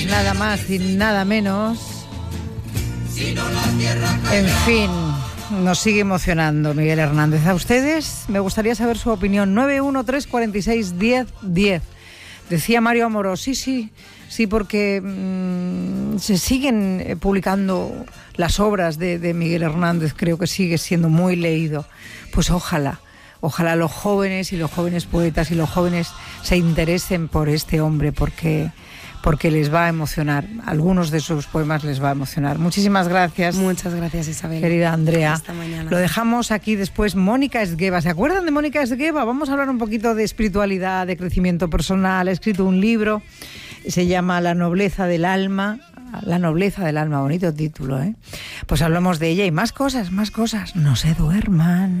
Nada más y nada menos. En fin, nos sigue emocionando Miguel Hernández. A ustedes me gustaría saber su opinión. 913461010. Decía Mario Amorós, sí, porque se siguen publicando las obras de Miguel Hernández. Creo que sigue siendo muy leído. Pues ojalá los jóvenes y los jóvenes poetas y los jóvenes se interesen por este hombre, porque les va a emocionar. Algunos de sus poemas les va a emocionar. Muchísimas gracias. Muchas gracias, Isabel. Querida Andrea. Hasta mañana. Lo dejamos aquí después. Mónica Esgueva. ¿Se acuerdan de Mónica Esgueva? Vamos a hablar un poquito de espiritualidad, de crecimiento personal. Ha escrito un libro, se llama La nobleza del alma. La nobleza del alma, bonito título, ¿eh? Pues hablamos de ella y más cosas. No se duerman.